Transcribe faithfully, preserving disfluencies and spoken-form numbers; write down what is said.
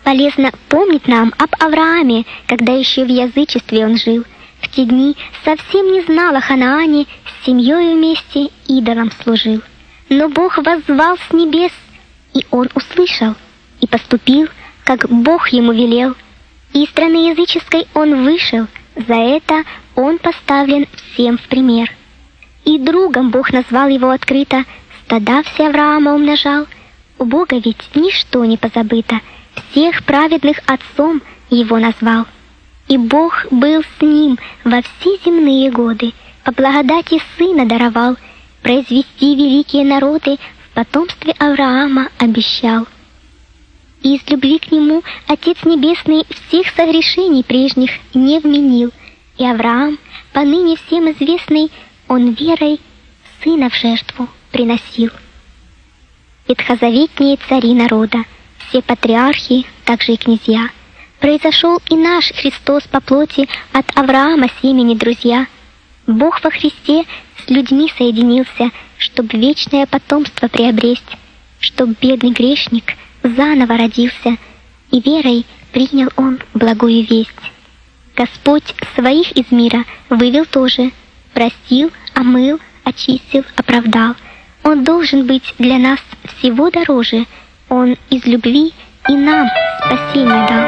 полезно помнить нам об Аврааме, когда еще в язычестве он жил. В те дни совсем не знал о Ханаане, с семьей вместе идолам служил. Но Бог воззвал с небес, и он услышал, и поступил, как Бог ему велел. И из страны языческой он вышел, за это он поставлен всем в пример. И другом Бог назвал его открыто, стада все Авраама умножал. У Бога ведь ничто не позабыто, всех праведных отцом его назвал. И Бог был с ним во все земные годы, по благодати Сына даровал, произвести великие народы в потомстве Авраама обещал. И из любви к нему Отец Небесный всех согрешений прежних не вменил, и Авраам, поныне всем известный, он верой сына в жертву приносил. Ветхозаветные цари народа, все патриархи, также и князья, произошел и наш Христос по плоти от Авраама семени друзья. Бог во Христе с людьми соединился, чтоб вечное потомство приобресть, чтоб бедный грешник заново родился, и верой принял он благую весть. Господь своих из мира вывел тоже, простил, омыл, очистил, оправдал. Он должен быть для нас всего дороже, Он из любви и нам спасение дал.